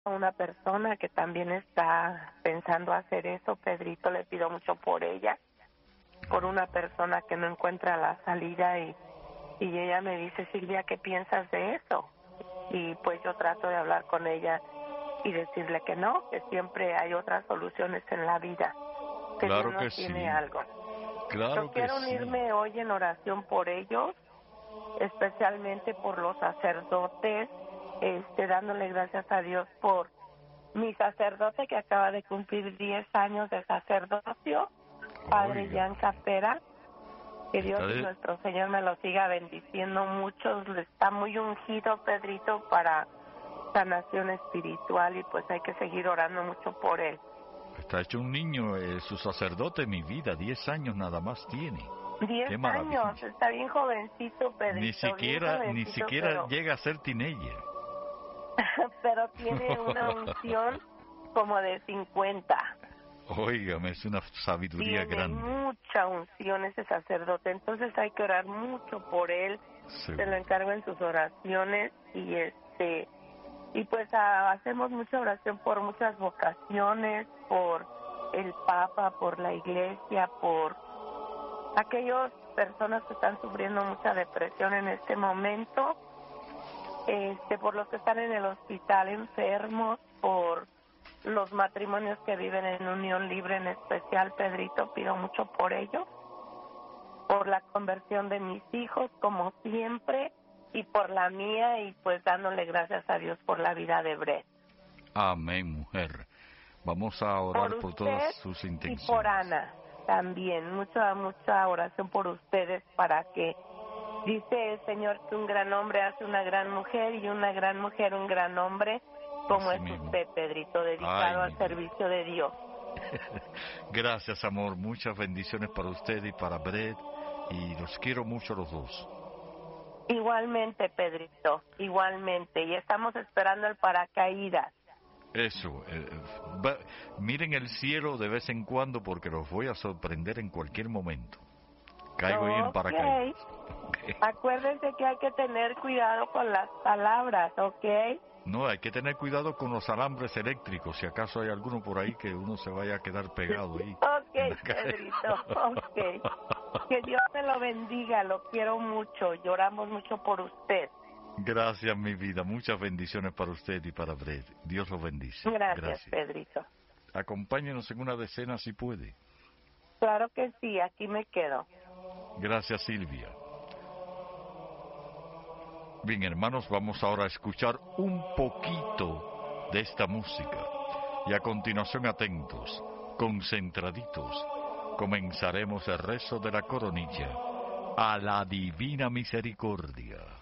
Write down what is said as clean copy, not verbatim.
a una persona que también está pensando hacer eso, Pedrito, le pido mucho por ella, por una persona que no encuentra la salida y ella me dice, Silvia, ¿qué piensas de eso? Y pues yo trato de hablar con ella y decirle que no, que siempre hay otras soluciones en la vida, que Claro Dios que nos tiene sí. algo. Claro Yo que quiero sí. unirme hoy en oración por ellos, especialmente por los sacerdotes, dándole gracias a Dios por mi sacerdote que acaba de cumplir 10 años de sacerdocio, Padre Oiga. Jan Capera. Que Dios y Está nuestro Señor me lo siga bendiciendo mucho. Está muy ungido, Pedrito, para sanación espiritual y pues hay que seguir orando mucho por él. Está hecho un niño, su sacerdote, mi vida, 10 años nada más tiene. 10 Qué maravilla. años, está bien jovencito, Pedrito. Ni siquiera llega a ser teenager. Pero tiene una unción como de 50. Óigame, es una sabiduría Tiene grande. mucha unción ese sacerdote, entonces hay que orar mucho por él. Se lo encargo en sus oraciones y pues hacemos mucha oración por muchas vocaciones, por el Papa, por la Iglesia, por aquellas personas que están sufriendo mucha depresión en este momento, por los que están en el hospital enfermos, por los matrimonios que viven en unión libre, en especial, Pedrito, pido mucho por ellos, por la conversión de mis hijos, como siempre, y por la mía, y pues dándole gracias a Dios por la vida de Brett. Amén, mujer. Vamos a orar por todas sus intenciones. Y por Ana también, mucha oración por ustedes para que, dice el Señor que un gran hombre hace una gran mujer y una gran mujer un gran hombre, como así es mismo. Usted, Pedrito, dedicado al servicio de Dios. Gracias, amor. Muchas bendiciones para usted y para Brett, y los quiero mucho los dos. Igualmente, Pedrito, igualmente. Y estamos esperando el paracaídas. Eso. Miren el cielo de vez en cuando porque los voy a sorprender en cualquier momento. Caigo ahí en paracaídas. Okay. Acuérdense que hay que tener cuidado con las palabras, ¿ok? No, hay que tener cuidado con los alambres eléctricos, si acaso hay alguno por ahí que uno se vaya a quedar pegado ahí. Ok, Pedrito, ok. Que Dios me lo bendiga, lo quiero mucho, lloramos mucho por usted. Gracias, mi vida, muchas bendiciones para usted y para Brett. Dios lo bendice. Gracias, Pedrito. Acompáñenos en una decena si puede. Claro que sí, aquí me quedo. Gracias, Silvia. Bien, hermanos, vamos ahora a escuchar un poquito de esta música. Y a continuación, atentos, concentraditos, comenzaremos el rezo de la coronilla a la Divina Misericordia.